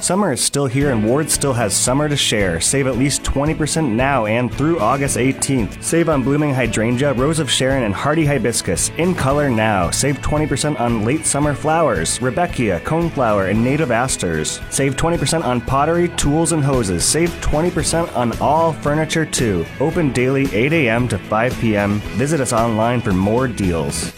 Summer is still here and Ward still has summer to share. Save at least 20% now and through August 18th. Save on blooming hydrangea, rose of Sharon, and hardy hibiscus. In color now. Save 20% on late summer flowers, Rebecca, coneflower, and native asters. Save 20% on pottery, tools, and hoses. Save 20% on all furniture too. Open daily 8 a.m. to 5 p.m. Visit us online for more deals.